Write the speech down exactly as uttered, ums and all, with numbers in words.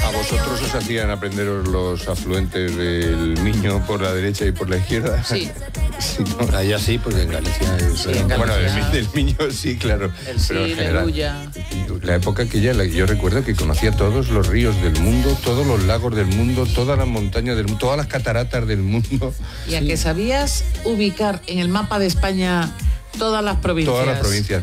¿A vosotros os hacían aprenderos los afluentes del Miño por la derecha y por la izquierda? Sí. Sí, ¿no? Allá sí, porque en Galicia es... Sí, en Galicia. Bueno, del, del Miño sí, claro. El pero sí, en la general, Luya. la época que ya, yo recuerdo que conocía todos los ríos del mundo, todos los lagos del mundo, todas las montañas del mundo, todas las cataratas del mundo. Y a que sabías ubicar en el mapa de España todas las provincias. Todas las provincias.